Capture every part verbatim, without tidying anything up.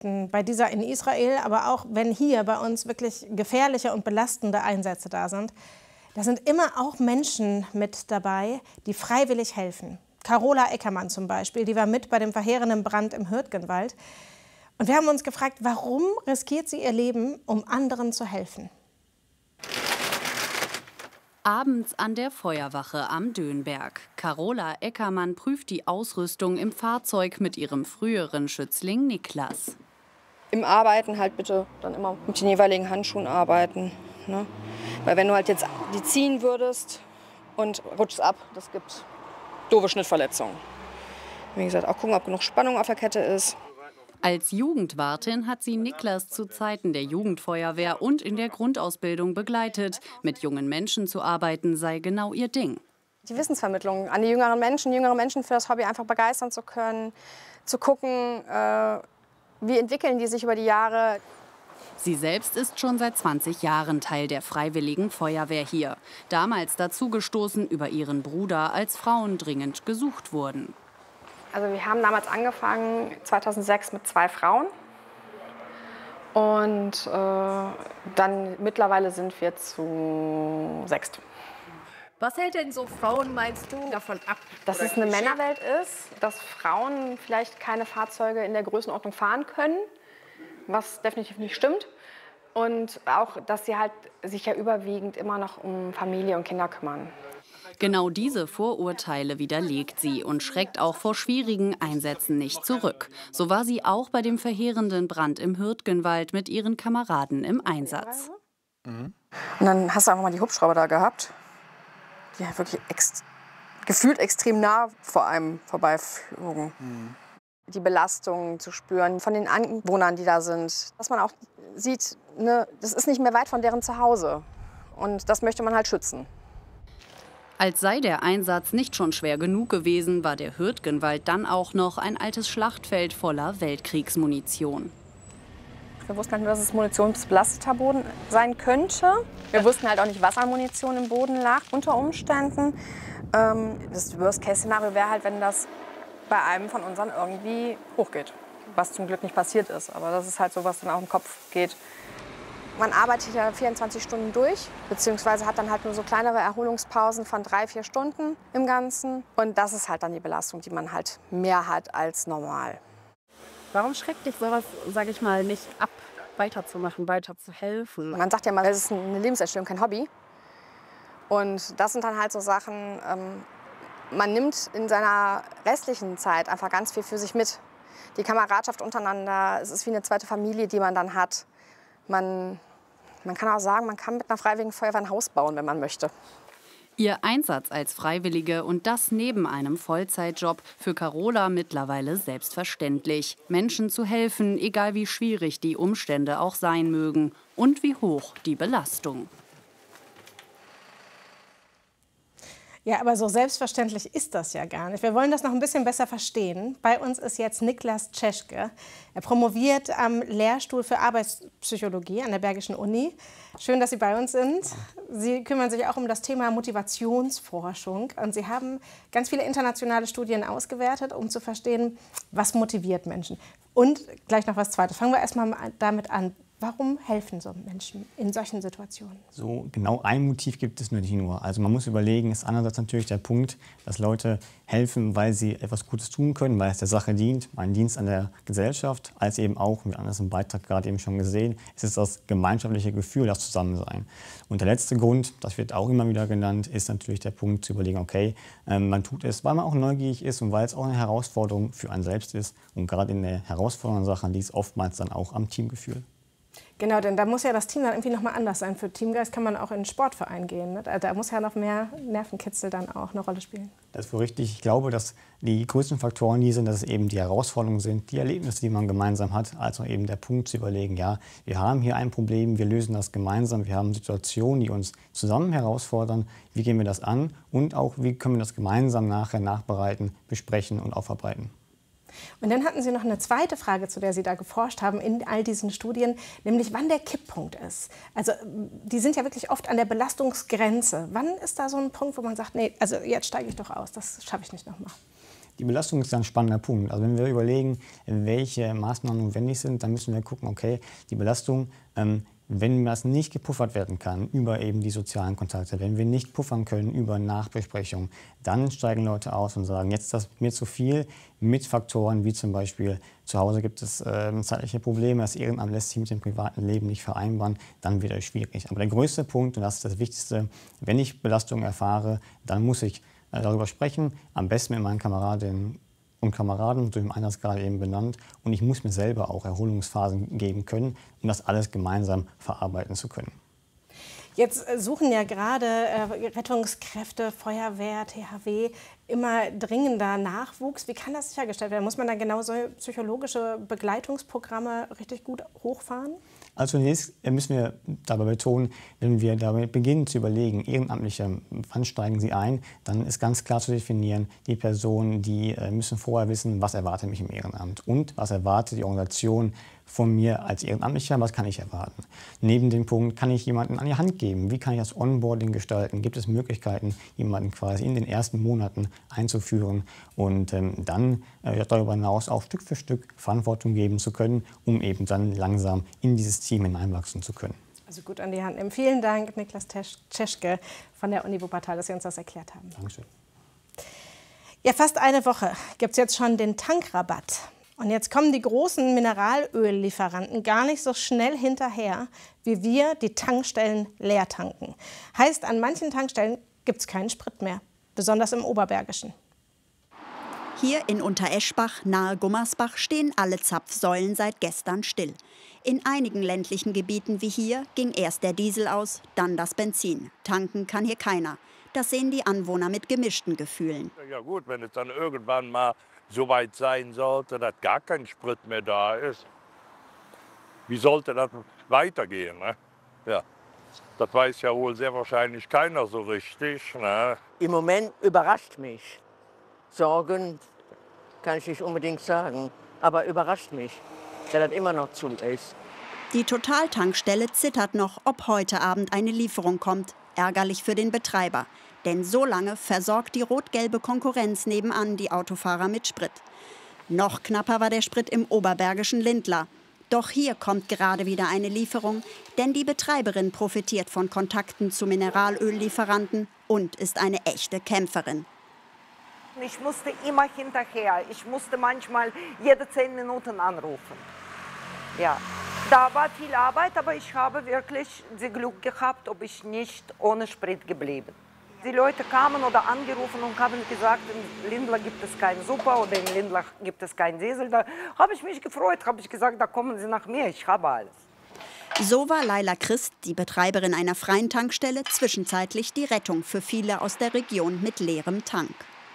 bei dieser in Israel, aber auch wenn hier bei uns wirklich gefährliche und belastende Einsätze da sind, da sind immer auch Menschen mit dabei, die freiwillig helfen. Carola Eckermann zum Beispiel, die war mit bei dem verheerenden Brand im Hürtgenwald. Und wir haben uns gefragt, warum riskiert sie ihr Leben, um anderen zu helfen? Abends an der Feuerwache am Dönberg. Carola Eckermann prüft die Ausrüstung im Fahrzeug mit ihrem früheren Schützling Niklas. Im Arbeiten halt bitte dann immer mit den jeweiligen Handschuhen arbeiten. Ne? Weil wenn du halt jetzt die ziehen würdest und rutschst ab, das gibt doofe Schnittverletzungen. Wie gesagt, auch gucken, ob genug Spannung auf der Kette ist. Als Jugendwartin hat sie Niklas zu Zeiten der Jugendfeuerwehr und in der Grundausbildung begleitet. Mit jungen Menschen zu arbeiten sei genau ihr Ding. Die Wissensvermittlung an die jüngeren Menschen, jüngere Menschen für das Hobby einfach begeistern zu können, zu gucken, äh, wie entwickeln die sich über die Jahre. Sie selbst ist schon seit zwanzig Jahren Teil der Freiwilligen Feuerwehr hier. Damals dazugestoßen über ihren Bruder, als Frauen dringend gesucht wurden. Also wir haben damals angefangen, zweitausendsechs, mit zwei Frauen. Und äh, dann mittlerweile sind wir zu sechst. Was hält denn so Frauen, meinst du, davon ab? Dass es eine Männerwelt ist, dass Frauen vielleicht keine Fahrzeuge in der Größenordnung fahren können, was definitiv nicht stimmt. Und auch, dass sie halt sich ja überwiegend immer noch um Familie und Kinder kümmern. Genau diese Vorurteile widerlegt sie und schreckt auch vor schwierigen Einsätzen nicht zurück. So war sie auch bei dem verheerenden Brand im Hürtgenwald mit ihren Kameraden im Einsatz. Mhm. Und dann hast du einfach mal die Hubschrauber da gehabt, die halt wirklich ex gefühlt extrem nah vor einem vorbeiflogen. Mhm. Die Belastung zu spüren von den Anwohnern, die da sind. Dass man auch sieht, ne, das ist nicht mehr weit von deren Zuhause. Und das möchte man halt schützen. Als sei der Einsatz nicht schon schwer genug gewesen, war der Hürtgenwald dann auch noch ein altes Schlachtfeld voller Weltkriegsmunition. Wir wussten halt nur, dass es munitionsbelasteter Boden sein könnte. Wir wussten halt auch nicht, was an Munition im Boden lag unter Umständen. Das Worst-Case-Szenario wäre halt, wenn das bei einem von unseren irgendwie hochgeht. Was zum Glück nicht passiert ist, aber das ist halt so, was dann auch im Kopf geht. Man arbeitet ja vierundzwanzig Stunden durch, beziehungsweise hat dann halt nur so kleinere Erholungspausen von drei, vier Stunden im Ganzen. Und das ist halt dann die Belastung, die man halt mehr hat als normal. Warum schreckt dich sowas, sage ich mal, nicht ab, weiterzumachen, weiterzuhelfen? Man sagt ja mal, es ist eine Lebenserstellung, kein Hobby. Und das sind dann halt so Sachen, ähm, man nimmt in seiner restlichen Zeit einfach ganz viel für sich mit. Die Kameradschaft untereinander, es ist wie eine zweite Familie, die man dann hat. Man, man kann auch sagen, man kann mit einer Freiwilligen Feuerwehr ein Haus bauen, wenn man möchte. Ihr Einsatz als Freiwillige und das neben einem Vollzeitjob für Carola mittlerweile selbstverständlich. Menschen zu helfen, egal wie schwierig die Umstände auch sein mögen und wie hoch die Belastung. Ja, aber so selbstverständlich ist das ja gar nicht. Wir wollen das noch ein bisschen besser verstehen. Bei uns ist jetzt Niklas Tscheschke. Er promoviert am Lehrstuhl für Arbeitspsychologie an der Bergischen Uni. Schön, dass Sie bei uns sind. Sie kümmern sich auch um das Thema Motivationsforschung. Und Sie haben ganz viele internationale Studien ausgewertet, um zu verstehen, was motiviert Menschen. Und gleich noch was Zweites. Fangen wir erst mal damit an. Warum helfen so Menschen in solchen Situationen? So genau ein Motiv gibt es nicht nur. Also man muss überlegen, ist einerseits natürlich der Punkt, dass Leute helfen, weil sie etwas Gutes tun können, weil es der Sache dient, ein Dienst an der Gesellschaft, als eben auch, wir haben das im Beitrag gerade eben schon gesehen, ist es das gemeinschaftliche Gefühl, das Zusammensein. Und der letzte Grund, das wird auch immer wieder genannt, ist natürlich der Punkt zu überlegen, okay, man tut es, weil man auch neugierig ist und weil es auch eine Herausforderung für einen selbst ist. Und gerade in der herausfordernden Sache liegt es oftmals dann auch am Teamgefühl. Genau, denn da muss ja das Team dann irgendwie noch mal anders sein. Für Teamgeist kann man auch in einen Sportverein gehen. Ne? Da muss ja noch mehr Nervenkitzel dann auch eine Rolle spielen. Das ist wohl richtig. Ich glaube, dass die größten Faktoren die sind, dass es eben die Herausforderungen sind, die Erlebnisse, die man gemeinsam hat. Also eben der Punkt zu überlegen, ja, wir haben hier ein Problem, wir lösen das gemeinsam. Wir haben Situationen, die uns zusammen herausfordern. Wie gehen wir das an? Und auch, wie können wir das gemeinsam nachher nachbereiten, besprechen und aufarbeiten? Und dann hatten Sie noch eine zweite Frage, zu der Sie da geforscht haben in all diesen Studien, nämlich wann der Kipppunkt ist. Also die sind ja wirklich oft an der Belastungsgrenze. Wann ist da so ein Punkt, wo man sagt, nee, also jetzt steige ich doch aus, das schaffe ich nicht nochmal? Die Belastung ist ein spannender Punkt. Also wenn wir überlegen, welche Maßnahmen notwendig sind, dann müssen wir gucken, okay, die Belastung, ähm, wenn das nicht gepuffert werden kann über eben die sozialen Kontakte, wenn wir nicht puffern können über Nachbesprechungen, dann steigen Leute aus und sagen, jetzt ist das mir zu viel, mit Faktoren wie zum Beispiel, zu Hause gibt es äh, zeitliche Probleme, das Ehrenamt lässt sich mit dem privaten Leben nicht vereinbaren, dann wird es schwierig. Aber der größte Punkt, und das ist das Wichtigste, wenn ich Belastung erfahre, dann muss ich äh, darüber sprechen, am besten mit meinen Kameradinnen und Kameraden, durch den Einsatz gerade eben benannt. Und ich muss mir selber auch Erholungsphasen geben können, um das alles gemeinsam verarbeiten zu können. Jetzt suchen ja gerade äh, Rettungskräfte, Feuerwehr, T H W immer dringender Nachwuchs. Wie kann das sichergestellt werden? Muss man dann genau so psychologische Begleitungsprogramme richtig gut hochfahren? Also zunächst müssen wir dabei betonen, wenn wir damit beginnen zu überlegen, Ehrenamtliche, wann steigen sie ein, dann ist ganz klar zu definieren, die Personen, die müssen vorher wissen, was erwartet mich im Ehrenamt und was erwartet die Organisation von mir als Ehrenamtlicher, was kann ich erwarten. Neben dem Punkt, kann ich jemanden an die Hand geben, wie kann ich das Onboarding gestalten, gibt es Möglichkeiten, jemanden quasi in den ersten Monaten einzuführen und ähm, dann äh, darüber hinaus auch Stück für Stück Verantwortung geben zu können, um eben dann langsam in dieses Team hineinwachsen zu können. Also gut an die Hand nehmen. Vielen Dank, Niklas Tscheschke von der Uni Wuppertal, dass Sie uns das erklärt haben. Dankeschön. Ja, fast eine Woche gibt es jetzt schon den Tankrabatt. Und jetzt kommen die großen Mineralöllieferanten gar nicht so schnell hinterher, wie wir die Tankstellen leer tanken. Heißt, an manchen Tankstellen gibt es keinen Sprit mehr, besonders im Oberbergischen. Hier in Untereschbach, nahe Gummersbach, stehen alle Zapfsäulen seit gestern still. In einigen ländlichen Gebieten wie hier ging erst der Diesel aus, dann das Benzin. Tanken kann hier keiner. Das sehen die Anwohner mit gemischten Gefühlen. Ja gut, wenn es dann irgendwann mal so weit sein sollte, dass gar kein Sprit mehr da ist. Wie sollte das weitergehen? Ne? Ja, das weiß ja wohl sehr wahrscheinlich keiner so richtig. Ne? Im Moment überrascht mich. Sorgen kann ich nicht unbedingt sagen, aber überrascht mich, dass das immer noch zu ist. Die Total-Tankstelle zittert noch, ob heute Abend eine Lieferung kommt. Ärgerlich für den Betreiber. Denn so lange versorgt die rot-gelbe Konkurrenz nebenan die Autofahrer mit Sprit. Noch knapper war der Sprit im oberbergischen Lindlar. Doch hier kommt gerade wieder eine Lieferung, denn die Betreiberin profitiert von Kontakten zu Mineralöllieferanten und ist eine echte Kämpferin. Ich musste immer hinterher. Ich musste manchmal jede zehn Minuten anrufen. Ja, da war viel Arbeit, aber ich habe wirklich das Glück gehabt, ob ich nicht ohne Sprit geblieben. Die Leute kamen oder angerufen und haben gesagt, in Lindlar gibt es keinen Super oder in Lindlar gibt es keinen Diesel. Da habe ich mich gefreut, habe ich gesagt, da kommen Sie nach mir, ich habe alles. So war Laila Christ, die Betreiberin einer freien Tankstelle, zwischenzeitlich die Rettung für viele aus der Region mit leerem Tank.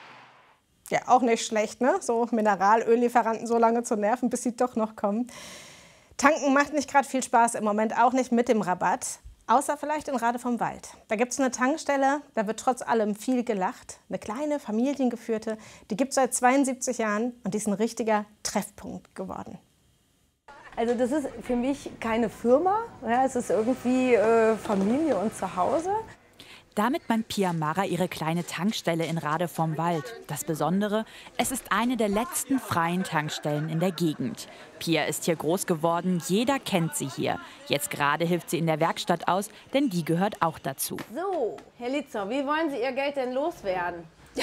Ja, auch nicht schlecht, ne? So Mineralöllieferanten so lange zu nerven, bis sie doch noch kommen. Tanken macht nicht gerade viel Spaß im Moment, auch nicht mit dem Rabatt. Außer vielleicht in Rade vom Wald. Da gibt es eine Tankstelle, da wird trotz allem viel gelacht. Eine kleine, familiengeführte, die gibt es seit zweiundsiebzig Jahren und die ist ein richtiger Treffpunkt geworden. Also das ist für mich keine Firma, ja, es ist irgendwie äh, Familie und Zuhause. Damit meint Pia Mara ihre kleine Tankstelle in Rade vom Wald. Das Besondere, es ist eine der letzten freien Tankstellen in der Gegend. Pia ist hier groß geworden, jeder kennt sie hier. Jetzt gerade hilft sie in der Werkstatt aus, denn die gehört auch dazu. So, Herr Litzer, wie wollen Sie Ihr Geld denn loswerden? Ja.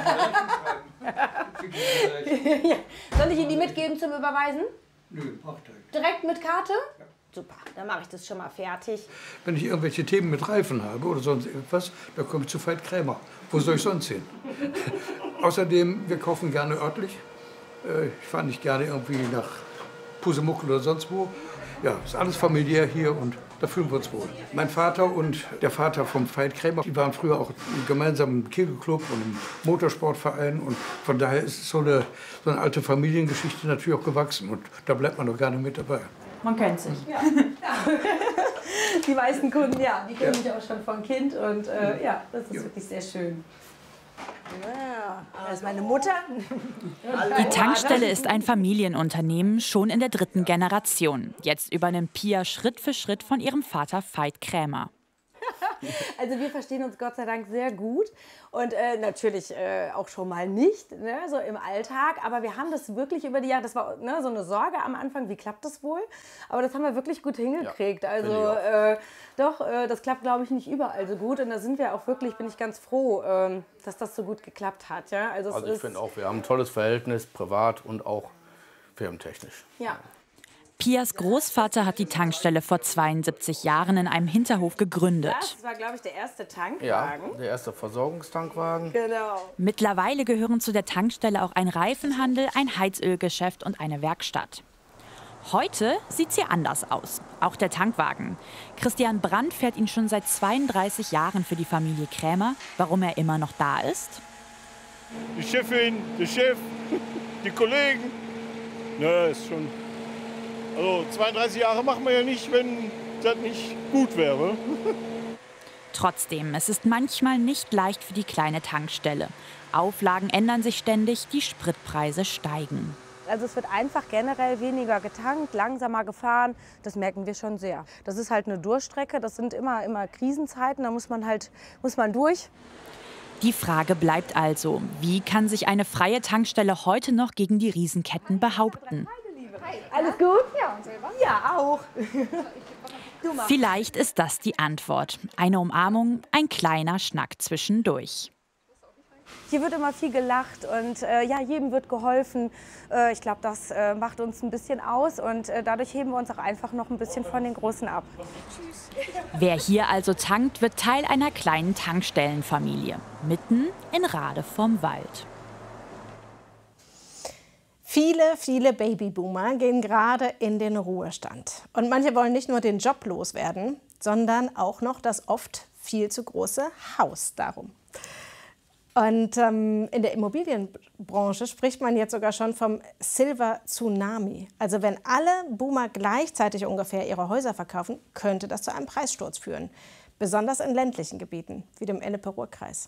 Soll ich Ihnen die mitgeben zum Überweisen? Nö, macht halt. Direkt mit Karte? Ja. Super, dann mache ich das schon mal fertig. Wenn ich irgendwelche Themen mit Reifen habe oder sonst irgendwas, dann komme ich zu Veit Krämer. Wo soll ich sonst hin? Außerdem, wir kaufen gerne örtlich. Ich fahre nicht gerne irgendwie nach Pusemuckel oder sonst wo. Ja, ist alles familiär hier und da fühlen wir uns wohl. Mein Vater und der Vater vom Veit Krämer, die waren früher auch gemeinsam im Kegelclub und im Motorsportverein. Und von daher ist so eine, so eine alte Familiengeschichte natürlich auch gewachsen. Und da bleibt man doch gerne mit dabei. Man kennt sich. Ja. Die meisten Kunden, ja, die kennen mich auch schon von Kind und äh, ja, das ist ja. wirklich sehr schön. Ja, das ist meine Mutter. Die Tankstelle ist ein Familienunternehmen, schon in der dritten Generation. Jetzt übernimmt Pia Schritt für Schritt von ihrem Vater Veit Krämer. Also wir verstehen uns Gott sei Dank sehr gut und äh, natürlich äh, auch schon mal nicht, ne, so im Alltag. Aber wir haben das wirklich über die Jahre, das war ne, so eine Sorge am Anfang, wie klappt das wohl? Aber das haben wir wirklich gut hingekriegt. Ja, also äh, doch, äh, das klappt glaube ich nicht überall so gut und da sind wir auch wirklich, bin ich ganz froh, äh, dass das so gut geklappt hat. Ja? Also, also ich finde auch, wir haben ein tolles Verhältnis, privat und auch firmentechnisch. Ja. Pias Großvater hat die Tankstelle vor zweiundsiebzig Jahren in einem Hinterhof gegründet. Das war, glaube ich, der erste Tankwagen. Ja, der erste Versorgungstankwagen. Genau. Mittlerweile gehören zu der Tankstelle auch ein Reifenhandel, ein Heizölgeschäft und eine Werkstatt. Heute sieht es hier anders aus. Auch der Tankwagen. Christian Brandt fährt ihn schon seit zweiunddreißig Jahren für die Familie Krämer. Warum er immer noch da ist? Die Chefin, der Chef, die Kollegen. Ne, ist schon. Also zweiunddreißig Jahre machen wir ja nicht, wenn das nicht gut wäre. Trotzdem, es ist manchmal nicht leicht für die kleine Tankstelle. Auflagen ändern sich ständig, die Spritpreise steigen. Also es wird einfach generell weniger getankt, langsamer gefahren. Das merken wir schon sehr. Das ist halt eine Durchstrecke, das sind immer, immer Krisenzeiten, da muss man halt muss man durch. Die Frage bleibt also, wie kann sich eine freie Tankstelle heute noch gegen die Riesenketten behaupten? Alles gut? Ja, und selber? Ja, auch. Vielleicht ist das die Antwort. Eine Umarmung, ein kleiner Schnack zwischendurch. Hier wird immer viel gelacht und äh, ja, jedem wird geholfen. Äh, ich glaube, das äh, macht uns ein bisschen aus und äh, dadurch heben wir uns auch einfach noch ein bisschen von den Großen ab. Wer hier also tankt, wird Teil einer kleinen Tankstellenfamilie, mitten in Rade vom Wald. Viele, viele Babyboomer gehen gerade in den Ruhestand. Und manche wollen nicht nur den Job loswerden, sondern auch noch das oft viel zu große Haus darum. Und ähm, in der Immobilienbranche spricht man jetzt sogar schon vom Silver Tsunami. Also wenn alle Boomer gleichzeitig ungefähr ihre Häuser verkaufen, könnte das zu einem Preissturz führen. Besonders in ländlichen Gebieten, wie dem Ennepe-Ruhr-Kreis.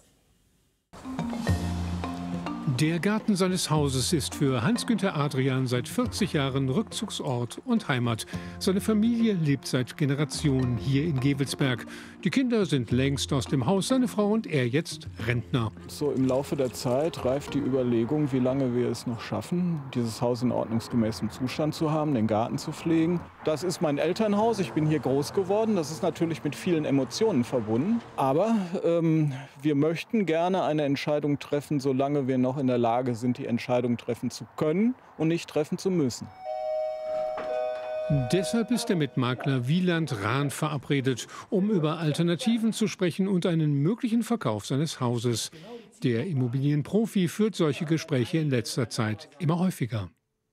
Der Garten seines Hauses ist für Hans-Günther Adrian seit vierzig Jahren Rückzugsort und Heimat. Seine Familie lebt seit Generationen hier in Gevelsberg. Die Kinder sind längst aus dem Haus, seine Frau und er jetzt Rentner. So im Laufe der Zeit reift die Überlegung, wie lange wir es noch schaffen, dieses Haus in ordnungsgemäßem Zustand zu haben, den Garten zu pflegen. Das ist mein Elternhaus, ich bin hier groß geworden. Das ist natürlich mit vielen Emotionen verbunden. Aber ähm, wir möchten gerne eine Entscheidung treffen, solange wir noch in der Lage sind, die Entscheidung treffen zu können und nicht treffen zu müssen. Deshalb ist er mit Makler Wieland Rahn verabredet, um über Alternativen zu sprechen und einen möglichen Verkauf seines Hauses. Der Immobilienprofi führt solche Gespräche in letzter Zeit immer häufiger.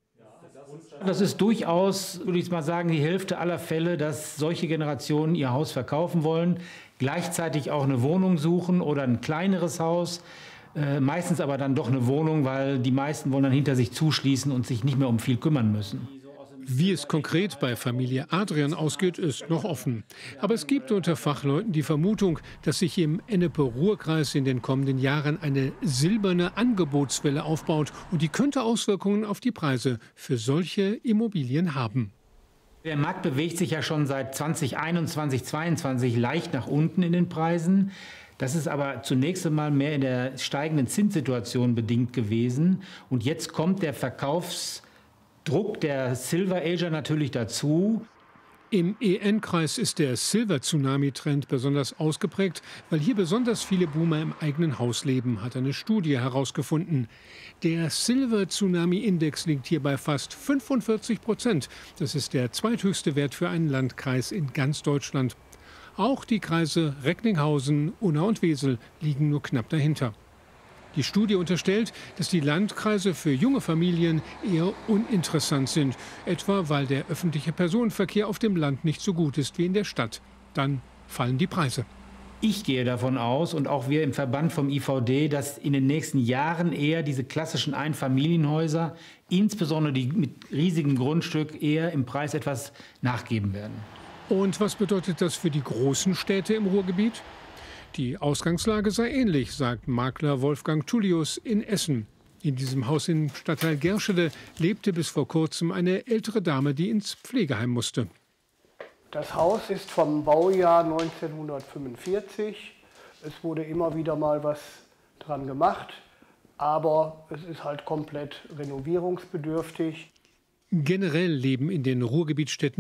Das ist durchaus, würde ich mal sagen, die Hälfte aller Fälle, dass solche Generationen ihr Haus verkaufen wollen, gleichzeitig auch eine Wohnung suchen oder ein kleineres Haus. Äh, meistens aber dann doch eine Wohnung, weil die meisten wollen dann hinter sich zuschließen und sich nicht mehr um viel kümmern müssen. Wie es konkret bei Familie Adrian ausgeht, ist noch offen. Aber es gibt unter Fachleuten die Vermutung, dass sich im Ennepe-Ruhr-Kreis in den kommenden Jahren eine silberne Angebotswelle aufbaut. Und die könnte Auswirkungen auf die Preise für solche Immobilien haben. Der Markt bewegt sich ja schon seit zwanzig einundzwanzig, zweiundzwanzig leicht nach unten in den Preisen. Das ist aber zunächst einmal mehr in der steigenden Zinssituation bedingt gewesen. Und jetzt kommt der Verkaufsdruck der Silver Ager natürlich dazu. Im E N-Kreis ist der Silver-Tsunami-Trend besonders ausgeprägt, weil hier besonders viele Boomer im eigenen Haus leben, hat eine Studie herausgefunden. Der Silver-Tsunami-Index liegt hier bei fast fünfundvierzig Prozent. Das ist der zweithöchste Wert für einen Landkreis in ganz Deutschland. Auch die Kreise Recklinghausen, Unna und Wesel liegen nur knapp dahinter. Die Studie unterstellt, dass die Landkreise für junge Familien eher uninteressant sind, etwa weil der öffentliche Personenverkehr auf dem Land nicht so gut ist wie in der Stadt. Dann fallen die Preise. Ich gehe davon aus, und auch wir im Verband vom I V D, dass in den nächsten Jahren eher diese klassischen Einfamilienhäuser, insbesondere die mit riesigem Grundstück, eher im Preis etwas nachgeben werden. Und was bedeutet das für die großen Städte im Ruhrgebiet? Die Ausgangslage sei ähnlich, sagt Makler Wolfgang Tullius in Essen. In diesem Haus im Stadtteil Gerschede lebte bis vor kurzem eine ältere Dame, die ins Pflegeheim musste. Das Haus ist vom Baujahr neunzehnhundertfünfundvierzig. Es wurde immer wieder mal was dran gemacht, aber es ist halt komplett renovierungsbedürftig. Generell leben in den Ruhrgebietsstädten